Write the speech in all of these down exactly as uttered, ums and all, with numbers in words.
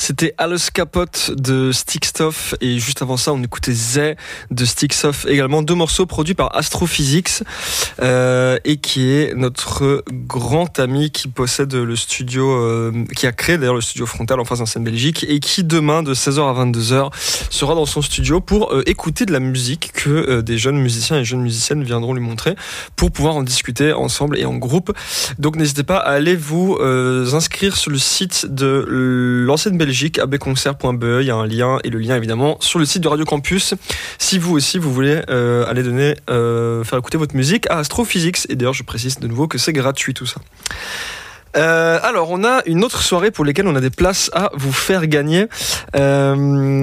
C'était Alice Capote de Stickstuff et juste avant ça on écoutait Zay de Stickstuff également, deux morceaux produits par Astrophysics euh, et qui est notre grand ami qui possède le studio, euh, qui a créé d'ailleurs le studio Frontal en face d'un scène Belgique et qui demain de seize heures à vingt-deux heures sera dans son studio pour euh, écouter de la musique que euh, des jeunes musiciens et jeunes musiciennes viendront lui montrer pour pouvoir en discuter ensemble et en groupe. Donc n'hésitez pas à aller vous euh, inscrire sur le site de l'ancienne Belgique, a b concert point b e, il y a un lien et le lien évidemment sur le site de Radio Campus si vous aussi vous voulez euh, aller donner euh, faire écouter votre musique à Astrophysics, et d'ailleurs je précise de nouveau que c'est gratuit tout ça. Euh, alors on a une autre soirée pour laquelle on a des places à vous faire gagner. Euh,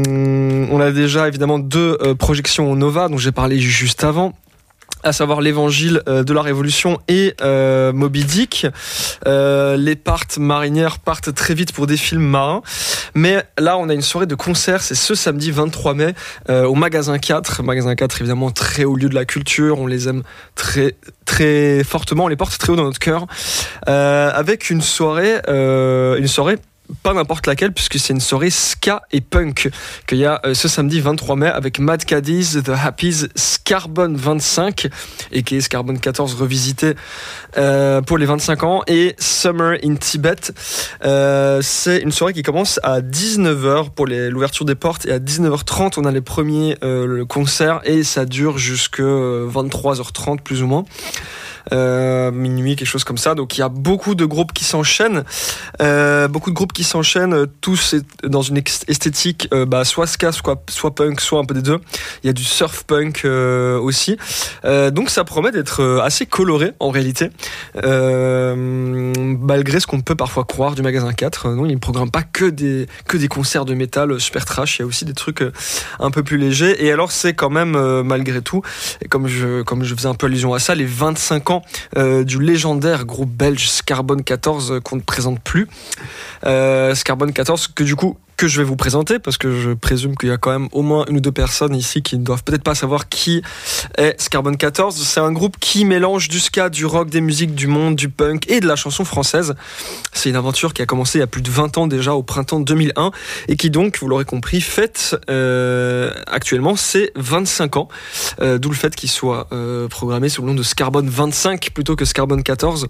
on a déjà évidemment deux euh, projections au Nova dont j'ai parlé juste avant, à savoir l'Évangile de la Révolution et euh, Moby Dick. Euh, les parts marinières partent très vite pour des films marins. Mais là, on a une soirée de concert, c'est ce samedi vingt-trois mai euh, au Magasin quatre. Magasin quatre, évidemment, très haut lieu de la culture. On les aime très, très fortement. On les porte très haut dans notre cœur. Euh, avec une soirée, euh, une soirée pas n'importe laquelle, puisque c'est une soirée ska et punk qu'il y a euh, ce samedi vingt-trois mai avec Mad Caddies, The Happies, Scarbone vingt-cinq et qui est Scarbone quatorze revisité euh, pour les vingt-cinq ans, et Summer in Tibet. Euh, c'est une soirée qui commence à dix-neuf heures pour les, l'ouverture des portes, et à dix-neuf heures trente on a les premiers euh, le concert, et ça dure jusque vingt-trois heures trente plus ou moins. Euh, minuit, quelque chose comme ça. Donc il y a beaucoup de groupes qui s'enchaînent, euh, beaucoup de groupes qui s'enchaînent, tous dans une esthétique euh, bah, soit ska, soit, soit punk, soit un peu des deux. Il y a du surf punk euh, aussi. Euh, donc ça promet d'être assez coloré en réalité, euh, malgré ce qu'on peut parfois croire du Magasin quatre. Non, il ne programme pas que des, que des concerts de métal super trash, il y a aussi des trucs un peu plus légers. Et alors c'est quand même euh, malgré tout, et comme je, comme je faisais un peu allusion à ça, les vingt-cinq ans Euh, du légendaire groupe belge Scarbone quatorze euh, qu'on ne présente plus. Euh, Scarbone quatorze que du coup que je vais vous présenter, parce que je présume qu'il y a quand même au moins une ou deux personnes ici qui ne doivent peut-être pas savoir qui est Scarbone quatorze. C'est un groupe qui mélange du ska, du rock, des musiques du monde, du punk et de la chanson française. C'est une aventure qui a commencé il y a plus de vingt ans déjà, au printemps deux mille un, et qui donc, vous l'aurez compris, fête euh, actuellement ses vingt-cinq ans, euh, d'où le fait qu'il soit euh, programmé sous le nom de Scarbone vingt-cinq plutôt que Scarbone quatorze.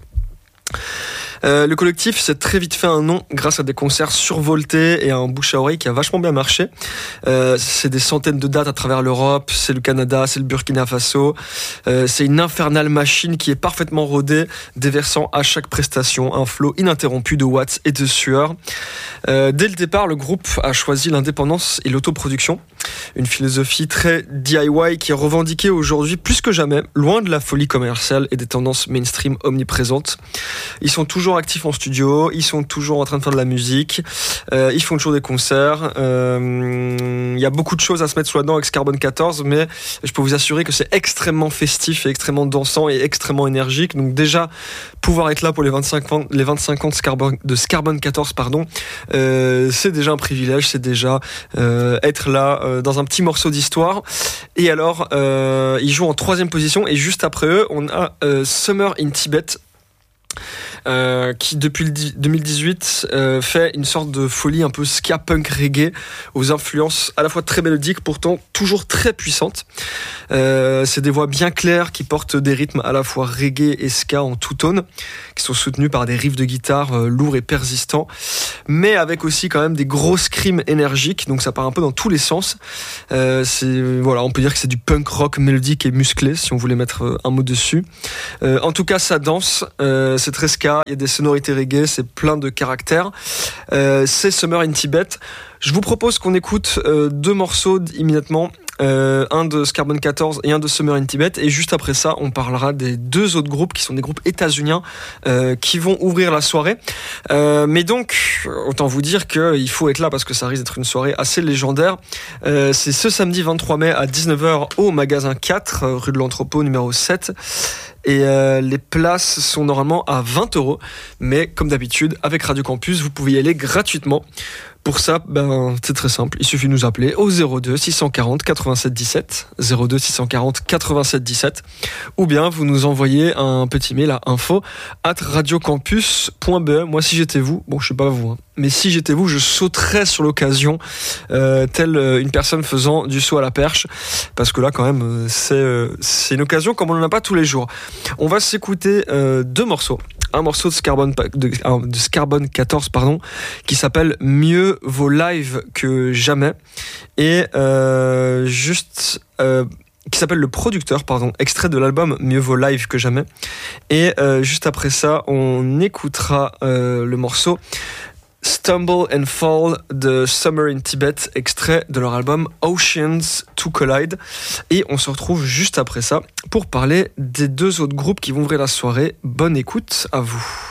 Euh, le collectif s'est très vite fait un nom grâce à des concerts survoltés et à un bouche à oreille qui a vachement bien marché. Euh, c'est des centaines de dates à travers l'Europe, c'est le Canada, c'est le Burkina Faso. Euh, c'est une infernale machine qui est parfaitement rodée, déversant à chaque prestation un flot ininterrompu de watts et de sueur. Euh, dès le départ, le groupe a choisi l'indépendance et l'autoproduction, une philosophie très D I Y qui est revendiquée aujourd'hui plus que jamais, loin de la folie commerciale et des tendances mainstream omniprésentes. Ils sont toujours actifs en studio, ils sont toujours en train de faire de la musique, euh, ils font toujours des concerts. Euh, il y a beaucoup de choses à se mettre sous la dent avec Scarbone quatorze, mais je peux vous assurer que c'est extrêmement festif et extrêmement dansant et extrêmement énergique. Donc déjà, pouvoir être là pour les vingt-cinq ans, les vingt-cinq ans de Scarbone, de Scarbone quatorze, pardon, euh, c'est déjà un privilège, c'est déjà euh, être là euh, dans un petit morceau d'histoire. Et alors, euh, ils jouent en troisième position, et juste après eux, on a euh, Summer in Tibet. Euh, qui depuis le deux mille dix-huit euh, fait une sorte de folie un peu ska punk reggae aux influences à la fois très mélodiques, pourtant toujours très puissantes. Euh, c'est des voix bien claires qui portent des rythmes à la fois reggae et ska en tout tone, qui sont soutenus par des riffs de guitare euh, lourds et persistants, mais avec aussi quand même des gros screams énergiques, donc ça part un peu dans tous les sens. Euh, c'est, voilà, on peut dire que c'est du punk rock mélodique et musclé, si on voulait mettre un mot dessus. Euh, en tout cas, ça danse, euh, c'est très ska. Il y a des sonorités reggae, c'est plein de caractères. Euh, c'est Summer in Tibet. Je vous propose qu'on écoute euh, deux morceaux immédiatement, euh, un de Scarbone quatorze et un de Summer in Tibet, et juste après ça, on parlera des deux autres groupes qui sont des groupes états-uniens euh, qui vont ouvrir la soirée. Euh, mais donc, autant vous dire qu'il faut être là parce que ça risque d'être une soirée assez légendaire. Euh, c'est ce samedi vingt-trois mai à dix-neuf heures au Magasin quatre, rue de l'Entrepôt numéro sept. Et euh, les places sont normalement à vingt euros, mais comme d'habitude, avec Radio Campus, vous pouvez y aller gratuitement. Pour ça, ben, c'est très simple, il suffit de nous appeler au zéro deux six cent quarante quatre-vingt-sept dix-sept, zéro deux six cent quarante quatre-vingt-sept dix-sept, ou bien vous nous envoyez un petit mail à info arobase radiocampus point b e. Moi, si j'étais vous, bon, je sais pas vous, hein, mais si j'étais vous, je sauterais sur l'occasion, euh, telle une personne faisant du saut à la perche, parce que là, quand même, c'est, euh, c'est une occasion comme on n'en a pas tous les jours. On va s'écouter euh, deux morceaux. Un morceau de Scarbone, de, de Scarbone quatorze, pardon, qui s'appelle Mieux vaut live que jamais, et euh, juste... Euh, qui s'appelle Le Producteur, pardon, extrait de l'album Mieux vaut live que jamais. Et euh, juste après ça, on écoutera euh, le morceau Stumble and Fall de Summer in Tibet, extrait de leur album Oceans to Collide. Et on se retrouve juste après ça pour parler des deux autres groupes qui vont ouvrir la soirée. Bonne écoute à vous.